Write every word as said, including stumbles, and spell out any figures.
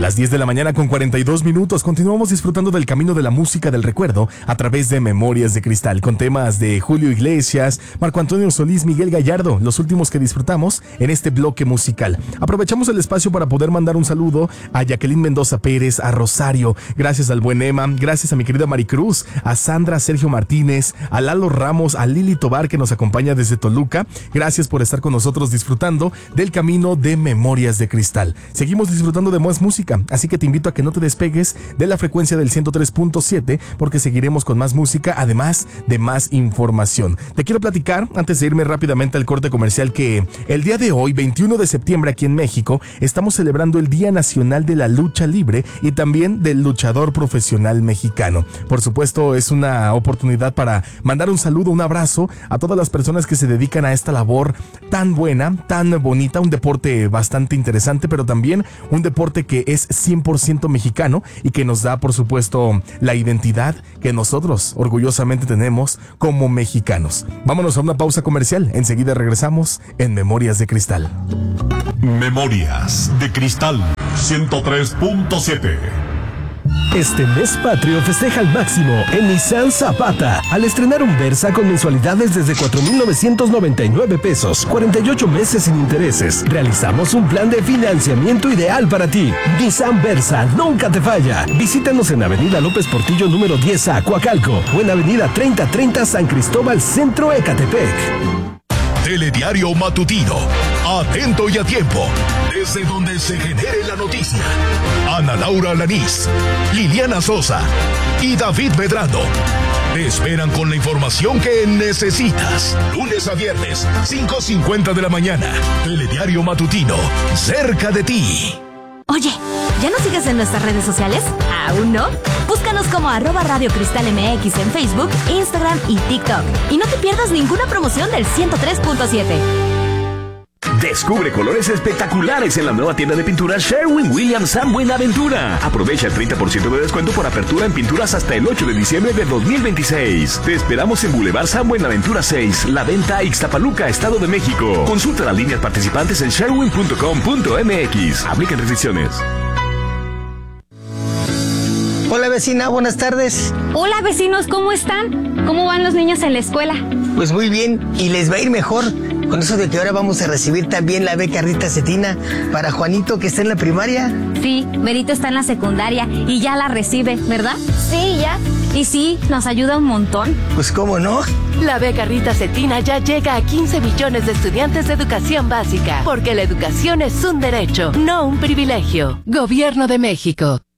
las diez de la mañana con cuarenta y dos minutos. Continuamos disfrutando del camino de la música del recuerdo a través de Memorias de Cristal, con temas de Julio Iglesias, Marco Antonio Solís, Miguel Gallardo, los últimos que disfrutamos en este bloque musical. Aprovechamos el espacio para poder mandar un saludo a Jacqueline Mendoza Pérez, a Rosario, gracias al buen Emma, gracias a mi querida Maricruz, a Sandra Sergio Martínez, a Lalo Ramos, a Lili Tobar, que nos acompaña desde Toluca. Gracias por estar con nosotros disfrutando del camino de Memorias de Cristal. Seguimos disfrutando de más música, así que te invito a que no te despegues de la frecuencia del ciento tres punto siete, porque seguiremos con más música, además de más información. Te quiero platicar, antes de irme rápidamente al corte comercial, que el día de hoy, veintiuno de septiembre, aquí en México, estamos celebrando el Día Nacional de la Lucha Libre y también del luchador profesional mexicano. Por supuesto, es una oportunidad para mandar un saludo, un abrazo a todas las personas que se dedican a esta labor tan buena, tan bonita, un deporte bastante interesante, pero también un deporte que es cien por ciento mexicano y que nos da, por supuesto, la identidad que nosotros orgullosamente tenemos como mexicanos. Vámonos a una pausa comercial. Enseguida regresamos en Memorias de Cristal. Memorias de Cristal ciento tres punto siete. Este mes patrio festeja al máximo en Nissan Zapata al estrenar un Versa con mensualidades desde cuatro mil novecientos noventa y nueve pesos, cuarenta y ocho meses sin intereses. Realizamos un plan de financiamiento ideal para ti. Nissan Versa nunca te falla. Visítanos en Avenida López Portillo número diez A, Coacalco, o en Avenida treinta treinta San Cristóbal Centro, Ecatepec. Telediario Matutino, atento y a tiempo, desde donde se genere la noticia. Ana Laura Alanís, Liliana Sosa y David Medrano te esperan con la información que necesitas. Lunes a viernes, cinco cincuenta de la mañana. Telediario Matutino, cerca de ti. Oye, ¿ya nos sigues en nuestras redes sociales? ¿Aún no? Búscanos como arroba Radio Cristal M X en Facebook, Instagram y TikTok. Y no te pierdas ninguna promoción del ciento tres punto siete. Descubre colores espectaculares en la nueva tienda de pinturas Sherwin-Williams San Buenaventura. Aprovecha el treinta por ciento de descuento por apertura en pinturas hasta el ocho de diciembre de dos mil veintiséis. Te esperamos en Boulevard San Buenaventura seis, La Venta, Ixtapaluca, Estado de México. Consulta las líneas participantes en sherwin punto com punto m x. Aplican restricciones. Hola vecina, buenas tardes. Hola vecinos, ¿cómo están? ¿Cómo van los niños en la escuela? Pues muy bien, y les va a ir mejor con eso de que ahora vamos a recibir también la beca Rita Cetina para Juanito, que está en la primaria. Sí, Merito está en la secundaria y ya la recibe, ¿verdad? Sí, ya. Y sí, nos ayuda un montón. Pues cómo no. La beca Rita Cetina ya llega a quince millones de estudiantes de educación básica, porque la educación es un derecho, no un privilegio. Gobierno de México.